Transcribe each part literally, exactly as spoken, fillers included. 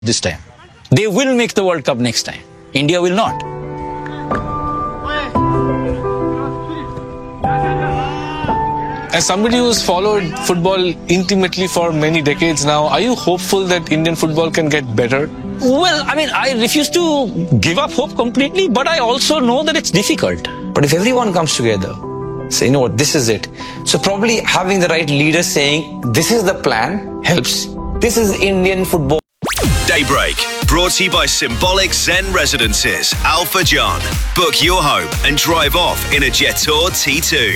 this time. They will make the World Cup next time. India will not. As somebody who's followed football intimately for many decades now, are you hopeful that Indian football can get better? Well, I mean, I refuse to give up hope completely, but I also know that it's difficult. But if everyone comes together, say, you know what, this is it. So probably having the right leader saying, this is the plan, helps. This is Indian football. Daybreak, brought to you by Symbolic Zen Residences, Al Fajan. Book your home and drive off in a Jetour T two.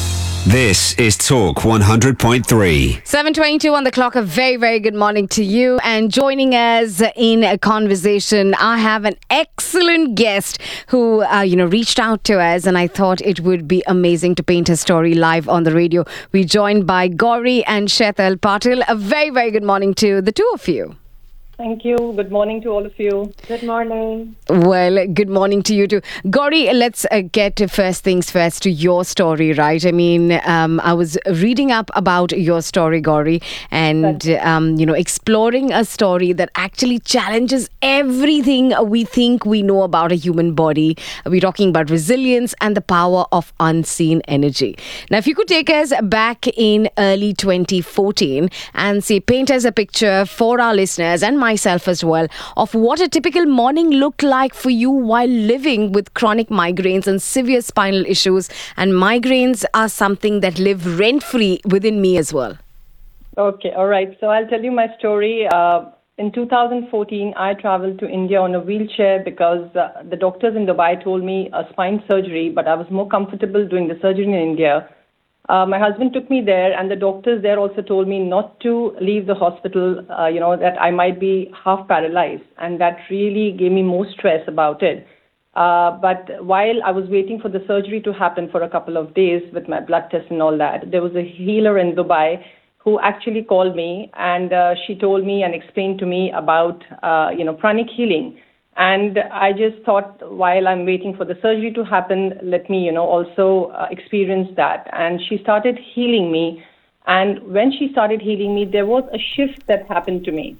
This is Talk one hundred point three. seven twenty-two on the clock. A very, very good morning to you. And joining us in a conversation, I have an excellent guest who, uh, you know, reached out to us, and I thought it would be amazing to paint her story live on the radio. We're joined by Gauri and Shetal Patil. A very, very good morning to the two of you. Thank you. Good morning to all of you. Good morning. Well, good morning to you too. Gauri, let's uh, get to first things first to your story, right? I mean, um, I was reading up about your story, Gauri, and, um, you know, exploring a story that actually challenges everything we think we know about a human body. We're talking about resilience and the power of unseen energy. Now, if you could take us back in early twenty fourteen and say, paint us a picture for our listeners and myself as well of what a typical morning looked like for you while living with chronic migraines and severe spinal issues. And migraines are something that live rent-free within me as well. Okay, all right. So I'll tell you my story. Uh, in two thousand fourteen, I traveled to India on a wheelchair because uh, the doctors in Dubai told me a spine surgery, but I was more comfortable doing the surgery in India. Uh, my husband took me there, and the doctors there also told me not to leave the hospital, uh, you know, that I might be half paralyzed. And that really gave me more stress about it. Uh, but while I was waiting for the surgery to happen for a couple of days with my blood tests and all that, there was a healer in Dubai who actually called me, and uh, she told me and explained to me about, uh, you know, pranic healing. And I just thought, while I'm waiting for the surgery to happen, let me, you know, also uh, experience that. And she started healing me. And when she started healing me, there was a shift that happened to me.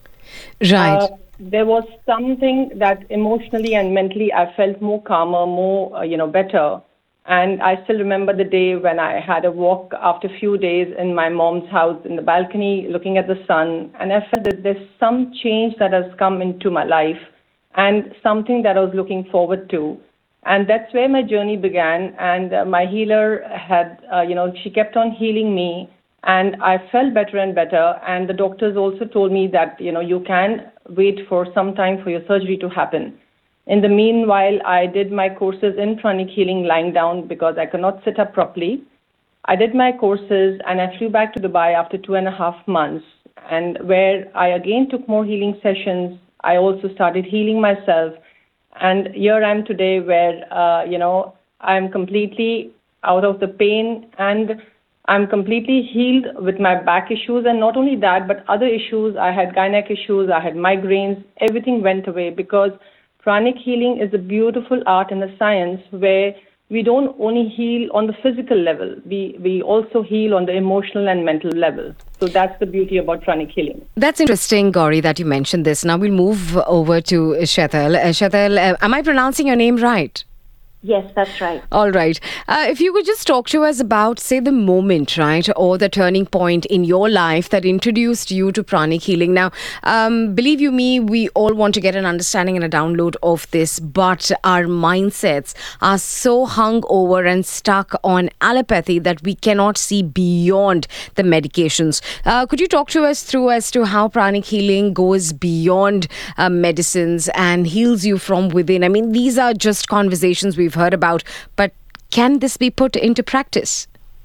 Right. Uh, there was something that emotionally and mentally I felt more calmer, more, uh, you know, better. And I still remember the day when I had a walk after a few days in my mom's house in the balcony, looking at the sun. And I felt that there's some change that has come into my life, and something that I was looking forward to. And that's where my journey began. And uh, my healer had, uh, you know, she kept on healing me, and I felt better and better. And the doctors also told me that, you know, you can wait for some time for your surgery to happen. In the meanwhile, I did my courses in pranic healing lying down because I could not sit up properly. I did my courses, and I flew back to Dubai after two and a half months, and where I again took more healing sessions. I also started healing myself, and here I am today where, uh, you know, I'm completely out of the pain, and I'm completely healed with my back issues. And not only that, but other issues. I had gynec issues, I had migraines, everything went away, because pranic healing is a beautiful art and a science where we don't only heal on the physical level, we, we also heal on the emotional and mental level. So that's the beauty about pranic healing. That's interesting, Gauri, that you mentioned this. Now we'll move over to Shetal. Uh, Shetal, uh, am I pronouncing your name right? Yes, that's right. All right. Uh, if you could just talk to us about, say, the moment, right, or the turning point in your life that introduced you to pranic healing. Now, um, believe you me, we all want to get an understanding and a download of this, but our mindsets are so hung over and stuck on allopathy that we cannot see beyond the medications. Uh, could you talk to us through as to how pranic healing goes beyond uh, medicines and heals you from within? I mean, these are just conversations we've heard about, but can this be put into practice?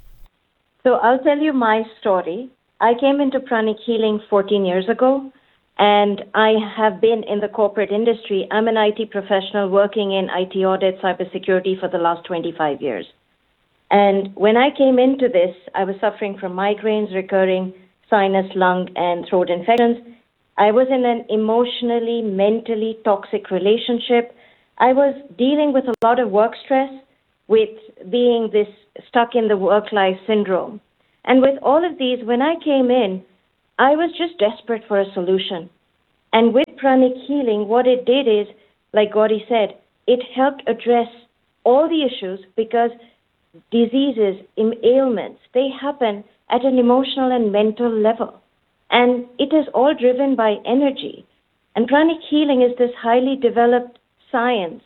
So I'll tell you my story. I came into pranic healing fourteen years ago, and I have been in the corporate industry. I'm an I T professional working in I T audit, cybersecurity for the last twenty-five years. And when I came into this, I was suffering from migraines, recurring sinus, lung, and throat infections. I was in an emotionally, mentally toxic relationship. I was dealing with a lot of work stress, with being this stuck in the work-life syndrome. And with all of these, when I came in, I was just desperate for a solution. And with pranic healing, what it did is, like Gauri said, it helped address all the issues because diseases, ailments, they happen at an emotional and mental level. And it is all driven by energy. And pranic healing is this highly developed science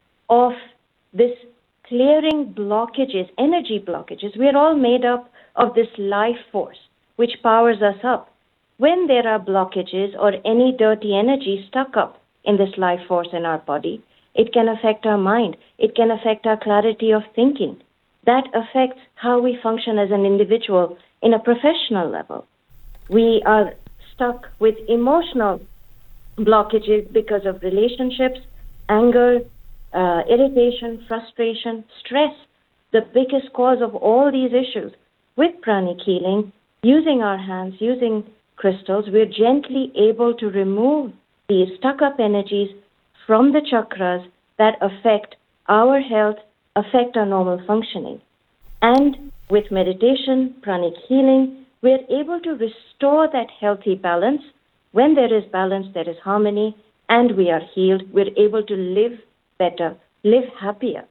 of this clearing blockages, energy blockages. We're all made up of this life force, which powers us up. When there are blockages or any dirty energy stuck up in this life force in our body, it can affect our mind. It can affect our clarity of thinking. That affects how we function as an individual in a professional level. We are stuck with emotional blockages because of relationships, anger, uh, irritation, frustration, stress. The biggest cause of all these issues. With pranic healing, using our hands, using crystals, we're gently able to remove these stuck-up energies from the chakras that affect our health, affect our normal functioning. And with meditation, pranic healing, we're able to restore that healthy balance. When there is balance, there is harmony, and we are healed. We're able to live better, live happier.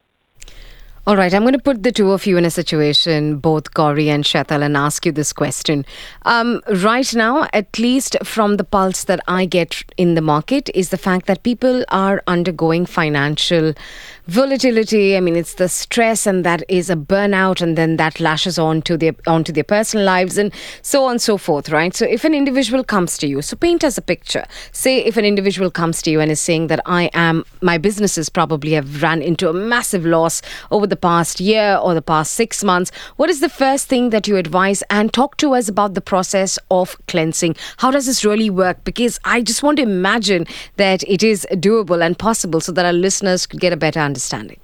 All right, I'm going to put the two of you in a situation, both Gauri and Shetal, and ask you this question. Um, right now, at least from the pulse that I get in the market, is the fact that people are undergoing financial volatility. I mean, it's the stress, and that is a burnout, and then that lashes on to their onto their personal lives, and so on and so forth, right? So if an individual comes to you, so paint us a picture. Say if an individual comes to you and is saying that I am, my businesses probably have run into a massive loss over the past year or the past six months. What is the first thing that you advise? And talk to us about the process of cleansing. How does this really work? Because I just want to imagine that it is doable and possible so that our listeners could get a better understanding.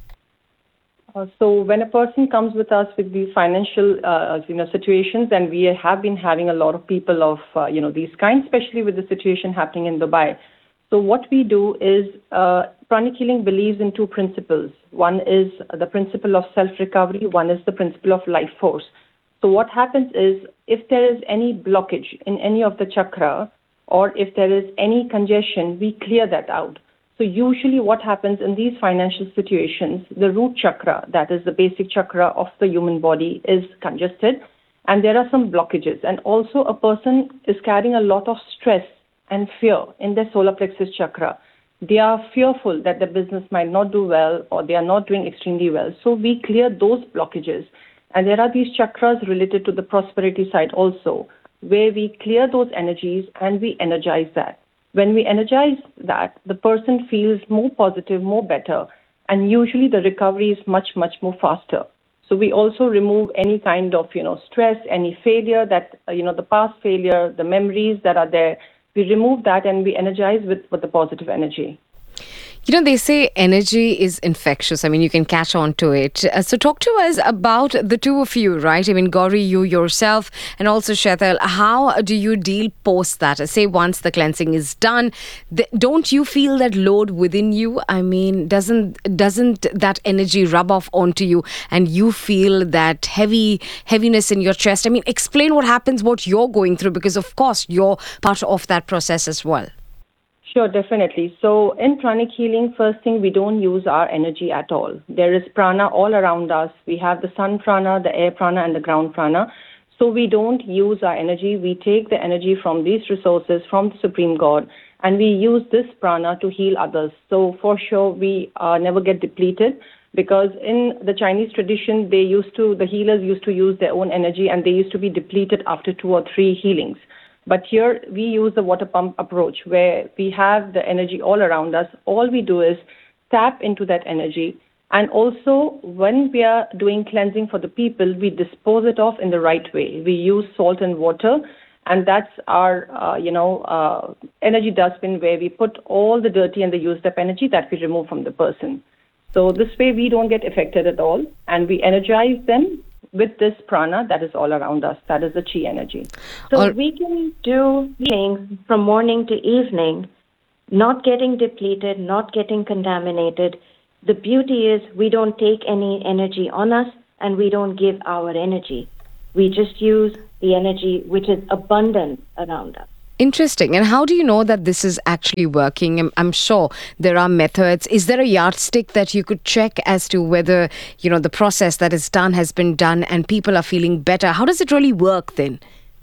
Uh, so when a person comes with us with these financial uh, you know, situations, and we have been having a lot of people of uh, you know these kinds, especially with the situation happening in Dubai. So what we do is uh, pranic healing believes in two principles. One is the principle of self-recovery. One is the principle of life force. So what happens is if there is any blockage in any of the chakra, or if there is any congestion, we clear that out. So usually what happens in these financial situations, the root chakra, that is the basic chakra of the human body, is congested, and there are some blockages. And also a person is carrying a lot of stress and fear in their solar plexus chakra. They are fearful that the business might not do well, or they are not doing extremely well. So we clear those blockages. And there are these chakras related to the prosperity side also, where we clear those energies and we energize that. When we energize that, the person feels more positive, more better, and usually the recovery is much, much more faster. So we also remove any kind of, you know, stress, any failure that, uh, you know, the past failure, the memories that are there. We remove that and we energize with, with the positive energy. You know, they say energy is infectious. I mean, you can catch on to it. Uh, so talk to us about the two of you, right? I mean, Gauri, you yourself, and also Shetal, how do you deal post that? Say once the cleansing is done, th- don't you feel that load within you? I mean, doesn't doesn't that energy rub off onto you and you feel that heavy heaviness in your chest? I mean, explain what happens, what you're going through, because of course you're part of that process as well. Sure, definitely. So in pranic healing, first thing, we don't use our energy at all. There is prana all around us. We have the sun prana, the air prana, and the ground prana. So we don't use our energy. We take the energy from these resources, from the Supreme God, and we use this prana to heal others. So for sure, we uh, never get depleted, because in the Chinese tradition, they used to, the healers used to use their own energy, and they used to be depleted after two or three healings. But here we use the water pump approach, where we have the energy all around us. All we do is tap into that energy. And also, when we are doing cleansing for the people, we dispose it off in the right way. We use salt and water, and that's our, uh, you know, uh, energy dustbin, where we put all the dirty and the used up energy that we remove from the person. So this way we don't get affected at all, and we energize them with this prana that is all around us. That is the chi energy. So Or- we can do things from morning to evening, not getting depleted, not getting contaminated. The beauty is we don't take any energy on us, and we don't give our energy. We just use the energy which is abundant around us. Interesting. And how do you know that this is actually working? I'm, I'm sure there are methods. Is there a yardstick that you could check as to whether, you know, the process that is done has been done and people are feeling better? How does it really work then?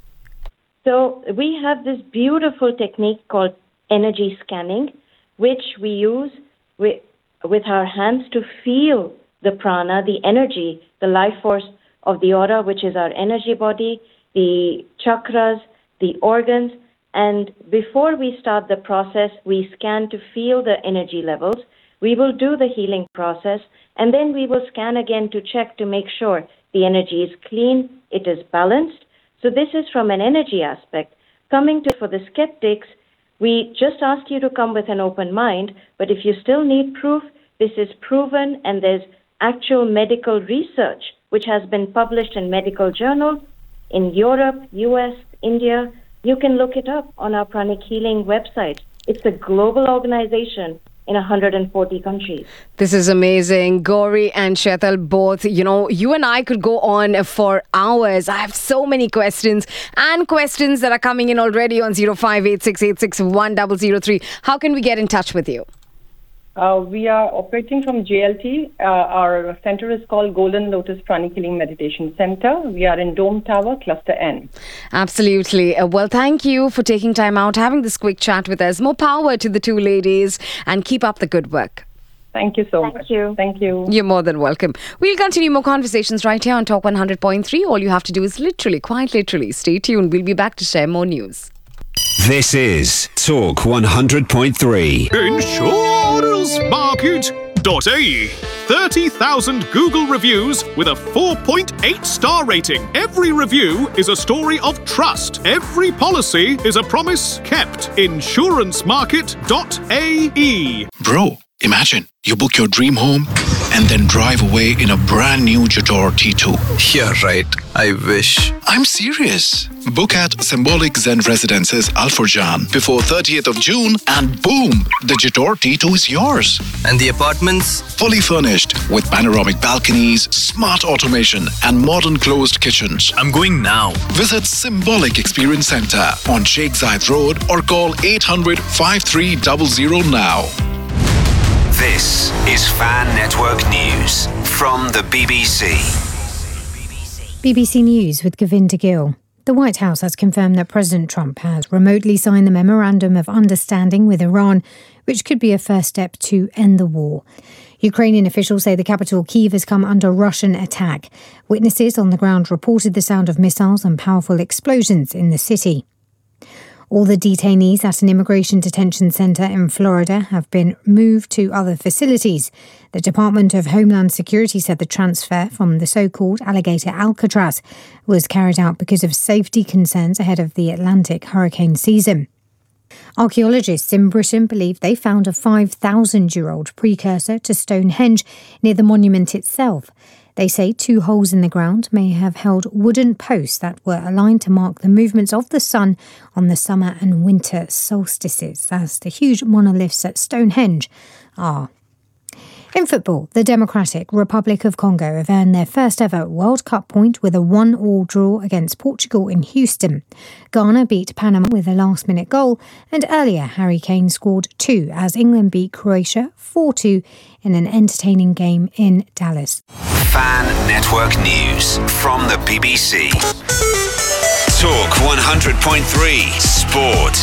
So we have this beautiful technique called energy scanning, which we use with, with our hands to feel the prana, the energy, the life force of the aura, which is our energy body, the chakras, the organs. And before we start the process, we scan to feel the energy levels. We will do the healing process, and then we will scan again to check to make sure the energy is clean, it is balanced. So this is from an energy aspect. Coming to for the skeptics, we just ask you to come with an open mind, but if you still need proof, this is proven, and there's actual medical research which has been published in medical journals in Europe, U S, India. You can look it up on our Pranic Healing website. It's a global organization in one hundred forty countries. This is amazing. Gauri and Shetal, both, you know, you and I could go on for hours. I have so many questions and questions that are coming in already on zero five eight six eight six one zero zero three. How can we get in touch with you? Uh, we are operating from J L T. Uh, our center is called Golden Lotus Pranic Healing Meditation Center. We are in Dome Tower, Cluster N. Absolutely. Uh, well, thank you for taking time out, having this quick chat with us. More power to the two ladies, and keep up the good work. Thank you so Thank much. you. Thank you. You're more than welcome. We'll continue more conversations right here on Talk one hundred point three. All you have to do is literally, quite literally, stay tuned. We'll be back to share more news. This is Talk one hundred point three. Insurance Market dot A E. thirty thousand Google reviews with a four point eight star rating. Every review is a story of trust. Every policy is a promise kept. Insurance Market dot A E. Bro, imagine you book your dream home and then drive away in a brand new Jator T two. Yeah, right. I wish. I'm serious. Book at Symbolic Zen Residences, Al Furjan before thirtieth of June, and boom, the Jator T two is yours. And the apartments? Fully furnished with panoramic balconies, smart automation, and modern closed kitchens. I'm going now. Visit Symbolic Experience Center on Sheikh Zayed Road or call eight hundred, five three zero zero now. This is Fan Network News from the B B C. B B C News with Govinda Gill. The White House has confirmed that President Trump has remotely signed the Memorandum of Understanding with Iran, which could be a first step to end the war. Ukrainian officials say the capital, Kyiv, has come under Russian attack. Witnesses on the ground reported the sound of missiles and powerful explosions in the city. All the detainees at an immigration detention centre in Florida have been moved to other facilities. The Department of Homeland Security said the transfer from the so-called Alligator Alcatraz was carried out because of safety concerns ahead of the Atlantic hurricane season. Archaeologists in Britain believe they found a five thousand year old precursor to Stonehenge near the monument itself. They say two holes in the ground may have held wooden posts that were aligned to mark the movements of the sun on the summer and winter solstices, as the huge monoliths at Stonehenge are. In football, the Democratic Republic of Congo have earned their first ever World Cup point with a one all draw against Portugal in Houston. Ghana beat Panama with a last-minute goal, and earlier Harry Kane scored two as England beat Croatia four two in an entertaining game in Dallas. Fan Network News from the B B C. Talk one hundred point three Sport.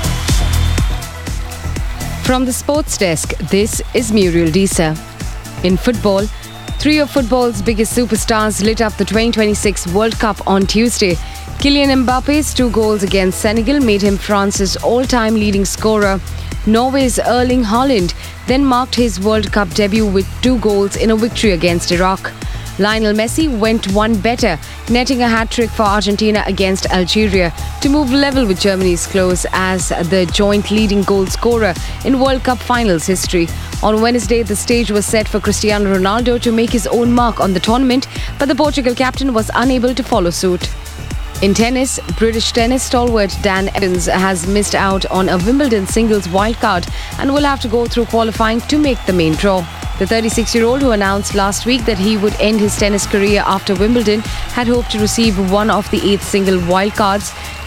From the sports desk, this is Muriel Disa. In football, three of football's biggest superstars lit up the twenty twenty-six World Cup on Tuesday. Kylian Mbappe's two goals against Senegal made him France's all-time leading scorer. Norway's Erling Haaland then marked his World Cup debut with two goals in a victory against Iraq. Lionel Messi went one better, netting a hat-trick for Argentina against Algeria to move level with Germany's close as the joint leading goal scorer in World Cup finals history. On Wednesday, the stage was set for Cristiano Ronaldo to make his own mark on the tournament, but the Portugal captain was unable to follow suit. In tennis, British tennis stalwart Dan Evans has missed out on a Wimbledon singles wildcard and will have to go through qualifying to make the main draw. The thirty-six-year-old, who announced last week that he would end his tennis career after Wimbledon, had hoped to receive one of the eight single wildcards.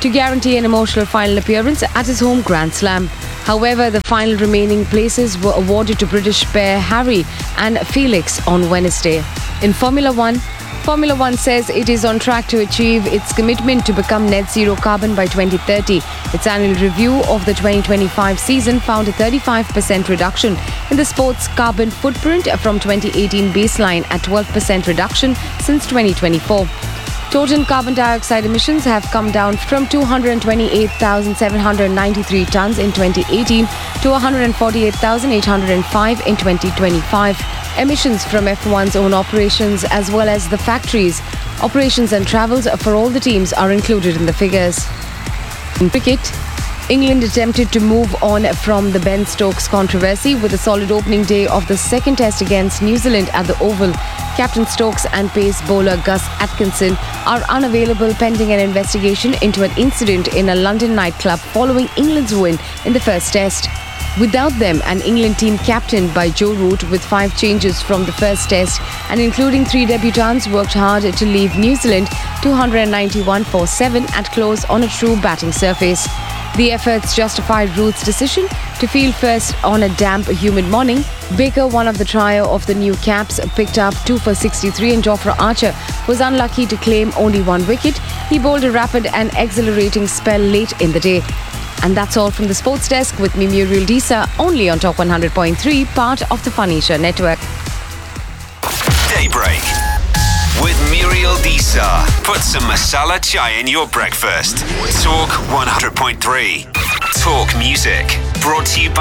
to guarantee an emotional final appearance at his home Grand Slam. However, the final remaining places were awarded to British pair Harry and Felix on Wednesday. In Formula One, Formula One says it is on track to achieve its commitment to become net zero carbon by twenty thirty. Its annual review of the twenty twenty-five season found a thirty-five percent reduction in the sport's carbon footprint from twenty eighteen baseline at twelve percent reduction since twenty twenty-four. Total carbon dioxide emissions have come down from two hundred twenty-eight thousand seven hundred ninety-three tons in twenty eighteen to one hundred forty-eight thousand eight hundred five in twenty twenty-five. Emissions from F one's own operations as well as the factories, operations and travels for all the teams are included in the figures. In cricket, England attempted to move on from the Ben Stokes controversy with a solid opening day of the second test against New Zealand at the Oval. Captain Stokes and pace bowler Gus Atkinson are unavailable pending an investigation into an incident in a London nightclub following England's win in the first test. Without them, an England team captained by Joe Root with five changes from the first test and including three debutants worked hard to leave New Zealand two hundred ninety-one for seven at close on a true batting surface. The efforts justified Root's decision to field first on a damp, humid morning. Baker, one of the trio of the new caps, picked up two for sixty-three and Jofra Archer was unlucky to claim only one wicket. He bowled a rapid and exhilarating spell late in the day. And that's all from the Sports Desk with me, Muriel Disa, only on Talk one hundred point three, part of the Phanisha Network. Daybreak with Muriel Disa. Put some masala chai in your breakfast. Talk one hundred point three. Talk music. Brought to you by